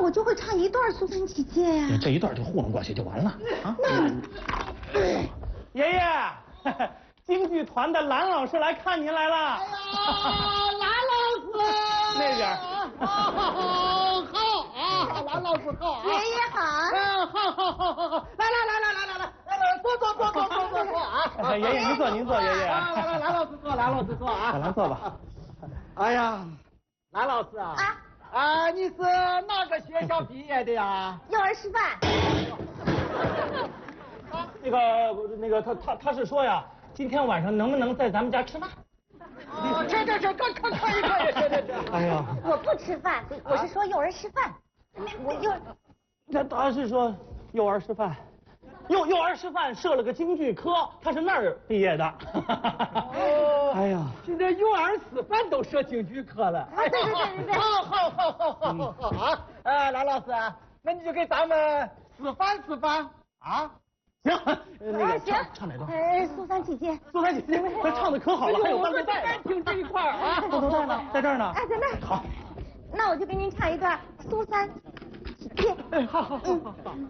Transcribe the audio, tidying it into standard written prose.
我就会唱一段苏三起解呀。 这一段就糊弄过去就完了啊。 爷爷，京剧团的蓝老师来看您来了。 哎呀，蓝老师。 那边。 好啊，蓝老师好啊。 爷爷好。 好，来，坐啊！ 爷爷您坐，爷爷。 来，蓝老师坐啊！ 小兰坐吧。 哎呀，蓝老师啊，你是哪个学校毕业的呀？ 幼儿师范。 那个，他是说呀，今天晚上能不能在咱们家吃饭？ 这，可以。 哎呀， 我不吃饭，我是说幼儿师范。 他是说幼儿师范。幼儿师范设了个京剧科，他是那儿毕业的。哎呀， 现在幼儿师范都设京剧科了。 对。 好啊！蓝老师，那你就给咱们示范啊！ 行，那个唱哪段？ 苏三起解。 苏三姐姐，他唱的可好了，还有伴奏带。 听这一块啊， 伴奏带呢？在这儿呢。 哎，在那儿。 好， 那我就给您唱一段苏三起解。 好。